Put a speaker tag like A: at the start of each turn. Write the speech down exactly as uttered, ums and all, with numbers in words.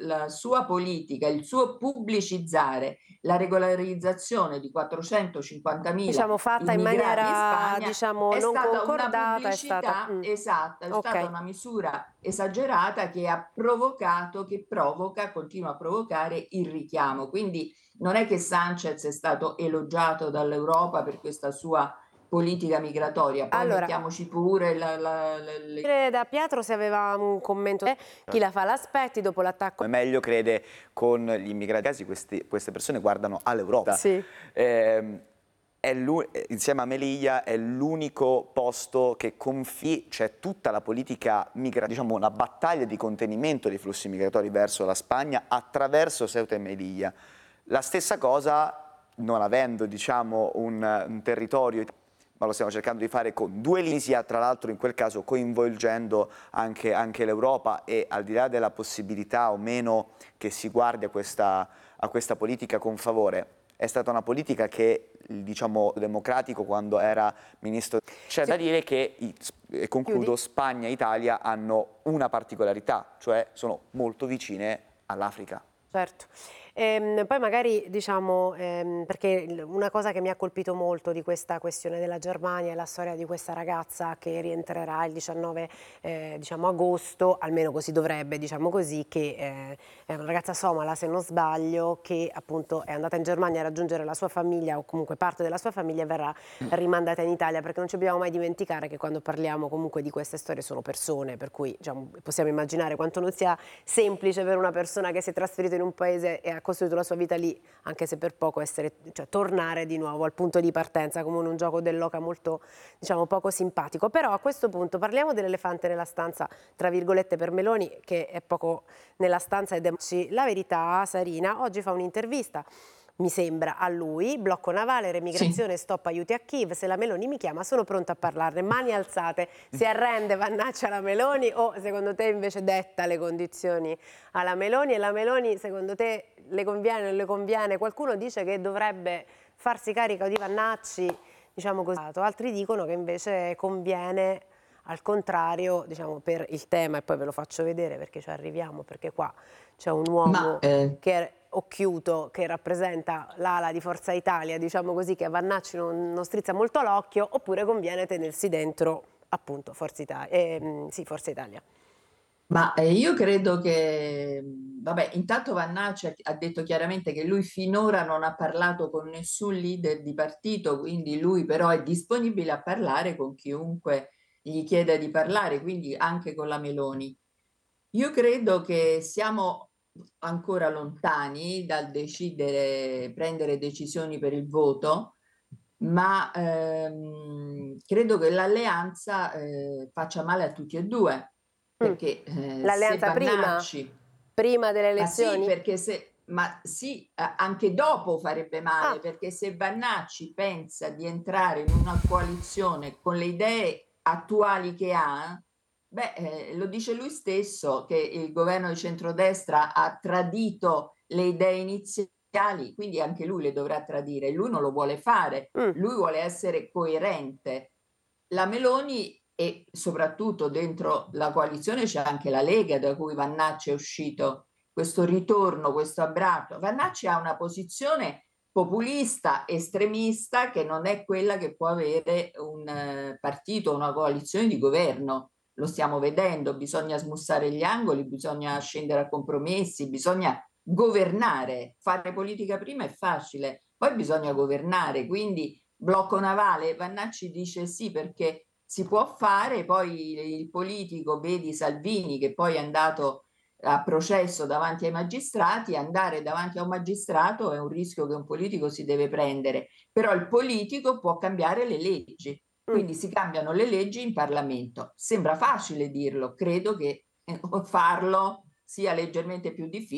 A: la sua politica, il suo pubblicizzare la regolarizzazione di quattrocentocinquantamila
B: Diciamo fatta in
A: immigrati in
B: maniera,
A: Spagna
B: diciamo,
A: è
B: non
A: stata una
B: concordata, è stata
A: pubblicità
B: mh,
A: esatta, è stata
B: okay.
A: una misura esagerata che ha provocato, che provoca, continua a provocare il richiamo. Quindi non è che Sanchez è stato elogiato dall'Europa per questa sua politica migratoria, poi
B: Allora
A: mettiamoci pure la, la, la, le...
B: da Pietro se aveva un commento, eh, chi la fa l'aspetti dopo l'attacco.
C: È meglio, crede, con gli immigrati, questi, queste persone guardano all'Europa.
B: Sì.
C: Eh, insieme a Melilla è l'unico posto che confì, c'è tutta la politica migratoria, diciamo una battaglia di contenimento dei flussi migratori verso la Spagna attraverso Ceuta e Melilla. La stessa cosa, non avendo, diciamo, un, un territorio, ma lo stiamo cercando di fare con due linee, tra l'altro in quel caso coinvolgendo anche, anche l'Europa, e al di là della possibilità o meno che si guardi a questa, a questa politica con favore, è stata una politica che, diciamo, democratico quando era ministro. C'è da dire che, e concludo, Spagna e Italia hanno una particolarità, cioè sono molto vicine all'Africa.
B: Certo. Ehm, poi magari diciamo, ehm, perché una cosa che mi ha colpito molto di questa questione della Germania è la storia di questa ragazza che rientrerà il diciannove eh, diciamo, agosto, almeno così dovrebbe, diciamo così, che eh, è una ragazza somala se non sbaglio, che appunto è andata in Germania a raggiungere la sua famiglia o comunque parte della sua famiglia e verrà rimandata in Italia, perché non ci dobbiamo mai dimenticare che quando parliamo comunque di queste storie sono persone, per cui diciamo, possiamo immaginare quanto non sia semplice per una persona che si è trasferita in un paese e ha costruito la sua vita lì, anche se per poco, essere, cioè, tornare di nuovo al punto di partenza, come in un gioco dell'oca molto, diciamo, poco simpatico. Però a questo punto parliamo dell'elefante nella stanza, tra virgolette, per Meloni, che è poco nella stanza ed è la verità. Sarina oggi fa un'intervista, mi sembra, a lui: blocco navale, remigrazione, sì. Stop aiuti a Kiev, se la Meloni mi chiama sono pronta a parlarne. Mani alzate, si arrende Vannaccia alla Meloni o secondo te invece detta le condizioni alla Meloni? E la Meloni secondo te le conviene o non le conviene? Qualcuno dice che dovrebbe farsi carico di Vannacci, diciamo così, altri dicono che invece conviene al contrario, diciamo, per il tema, e poi ve lo faccio vedere perché ci arriviamo, perché qua c'è un uomo Ma, eh... che è occhiuto, che rappresenta l'ala di Forza Italia, diciamo così, che a Vannacci non, non strizza molto l'occhio, oppure conviene tenersi dentro appunto Forza Italia. Eh, sì, Forza Italia.
A: Ma eh, io credo che, vabbè, intanto Vannacci ha detto chiaramente che lui finora non ha parlato con nessun leader di partito, quindi lui però è disponibile a parlare con chiunque gli chieda di parlare, quindi anche con la Meloni. Io credo che siamo ancora lontani dal decidere, prendere decisioni per il voto, ma ehm, credo che l'alleanza eh, faccia male a tutti e due. Perché eh, se
B: L'alleanza prima?
A: Vannacci,
B: Prima delle
A: ma sì,
B: elezioni?
A: perché se, ma sì, eh, anche dopo farebbe male,
B: Ah.
A: perché se Vannacci pensa di entrare in una coalizione con le idee attuali che ha, beh, eh, lo dice lui stesso che il governo di centrodestra ha tradito le idee iniziali, quindi anche lui le dovrà tradire, lui non lo vuole fare,
B: Mm.
A: lui vuole essere coerente. La Meloni, e soprattutto dentro la coalizione c'è anche la Lega, da cui Vannacci è uscito, questo ritorno, questo abbraccio. Vannacci ha una posizione populista, estremista, che non è quella che può avere un eh, partito, una coalizione di governo. Lo stiamo vedendo, bisogna smussare gli angoli, bisogna scendere a compromessi, bisogna governare. Fare politica prima è facile, poi bisogna governare, quindi blocco navale, Vannacci dice sì perché si può fare, poi il politico, vedi Salvini che poi è andato a processo davanti ai magistrati, andare davanti a un magistrato è un rischio che un politico si deve prendere, però il politico può cambiare le leggi, quindi si cambiano le leggi in Parlamento. Sembra facile dirlo, credo che farlo sia leggermente più difficile.